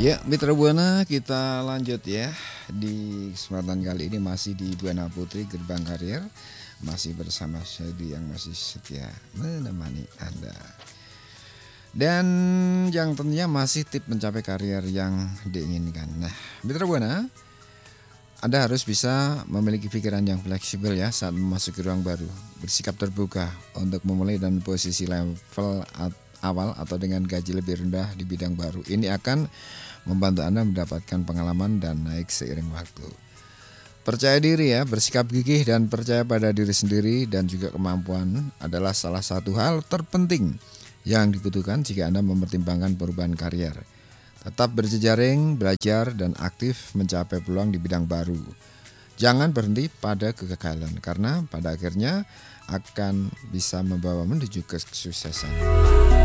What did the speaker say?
Ya, Mitra Buana, kita lanjut ya. Di kesempatan kali ini masih di Buana Putri Gerbang Karir. Masih bersama Syedi yang masih setia menemani Anda. Dan yang tentunya masih tip mencapai karier yang diinginkan. Nah, Mitra Buana, Anda harus bisa memiliki pikiran yang fleksibel ya saat memasuki ruang baru. Bersikap terbuka untuk memulai dan posisi level awal atau dengan gaji lebih rendah di bidang baru. Ini akan membantu Anda mendapatkan pengalaman dan naik seiring waktu. Percaya diri ya, bersikap gigih dan percaya pada diri sendiri dan juga kemampuan adalah salah satu hal terpenting yang dibutuhkan jika Anda mempertimbangkan perubahan karier. Tetap berjejaring, belajar, dan aktif mencapai peluang di bidang baru. Jangan berhenti pada kegagalan karena pada akhirnya akan bisa membawa menuju kesuksesan.